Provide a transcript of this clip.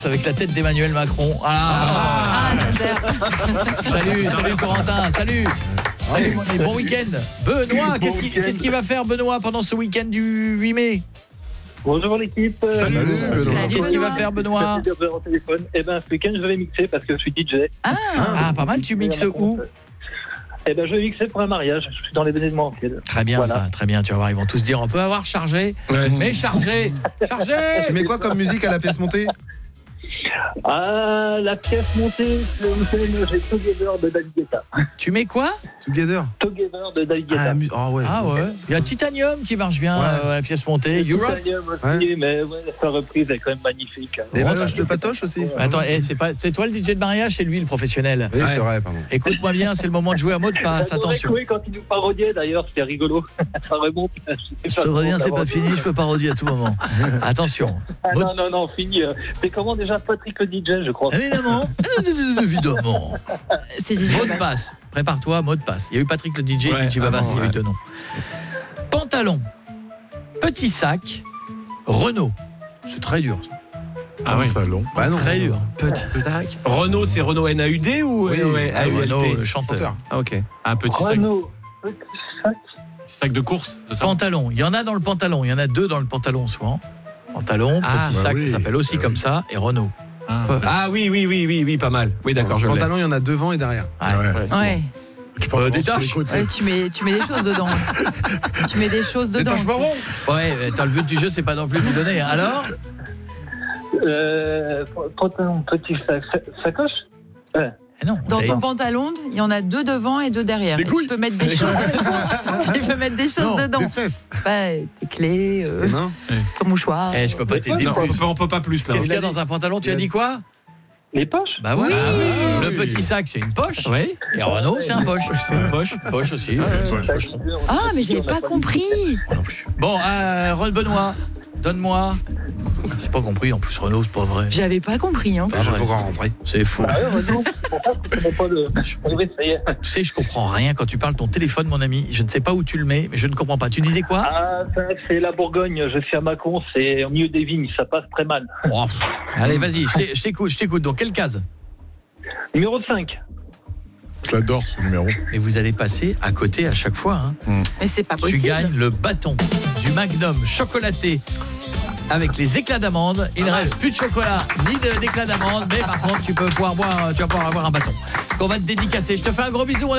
Avec la tête d'Emmanuel Macron. Salut Corentin, salut et bon week-end. Benoît, qu'est-ce qu'il va faire Benoît pendant ce week-end du 8 mai? Bonjour l'équipe. Salut Benoît. Qu'est-ce qu'il va faire Benoît? Ce week-end je vais mixer parce que je suis DJ. Ah, pas mal, tu mixes où? Je vais mixer pour un mariage, je suis dans l'événement. Très bien voilà. Ça, très bien, tu vas voir, ils vont tous dire on peut avoir chargé, mais chargé. Tu mets quoi comme musique à la pièce montée? La pièce montée, j'ai Together de David Guetta. Tu mets quoi? Together de David Guetta. Ah ouais. Il y a Titanium qui marche bien à la pièce montée. Europe. Titanium aussi, mais sa reprise est quand même magnifique. Les Valoches de Patoche aussi. Attends, c'est toi le DJ de mariage, c'est lui le professionnel. Oui, c'est vrai, pardon. Écoute-moi bien, c'est le moment de jouer à mot de passe, attention. Oui, quand il nous parodiait d'ailleurs, c'était rigolo. Ça remonte. Je te reviens, c'est pas fini, je peux parodier à tout moment. Attention. Non, fini. C'est comment déjà Patrick le DJ, je crois. Évidemment. C'est DJ mot de passe. Prépare-toi, mot de passe. Il y a eu Patrick le DJ et DJ Babas, il y a eu deux noms. Pantalon, petit sac, Renault. C'est très dur. Ah oui. Pantalon. Bah non. Très dur. Petit sac. Renault, c'est Renault NAUD ou Renault, le chanteur. Ah ok. Un petit sac. Renault, petit sac. Petit sac de course, c'est ça? Pantalon. Il y en a dans le pantalon. Il y en a deux dans le pantalon souvent. Pantalon, petit sac, ça s'appelle aussi comme ça. Et Renault. Ah oui, pas mal. Oui, d'accord, je l'ai. Pantalon, il y en a devant et derrière. Ouais. Tu peux des tâches. Tu mets des choses dedans. Tu mets des choses dedans. Ouais, le but du jeu, c'est pas non plus de vous donner. Alors Pantalon, petit sac, sacoche. Non, dans ton pantalon, il y en a deux devant et deux derrière. Et tu peux mettre des choses dedans. Des fesses. Tes clés, ton mouchoir. Je peux pas t'aider. On peut pas plus là. Qu'est-ce qu'il y a dans un pantalon? Tu as dit quoi? Les poches. Bah oui. Le petit sac, c'est une poche. Oui. Et Renault, c'est un poche. C'est une poche. Poche aussi. Ah, mais j'avais pas compris. Moi non plus. Bon, Benoît, donne-moi. C'est pas compris, en plus Renault, c'est pas vrai. J'avais pas compris, hein. Je peux encore rentrer. C'est fou. Renault, Tu sais, je comprends rien quand tu parles ton téléphone, mon ami. Je ne sais pas où tu le mets, mais je ne comprends pas. Tu disais quoi? C'est la Bourgogne, je suis à Mâcon, c'est au milieu des vignes, ça passe très mal. Allez, vas-y, je t'écoute. Donc, quelle case? Numéro 5. Je l'adore ce numéro. Et vous allez passer à côté à chaque fois. Mais c'est pas possible. Tu gagnes le bâton du Magnum chocolaté avec les éclats d'amande. Il ne reste plus de chocolat ni d'éclats d'amande, mais par contre tu vas pouvoir avoir un bâton qu'on va te dédicacer. Je te fais un gros bisou.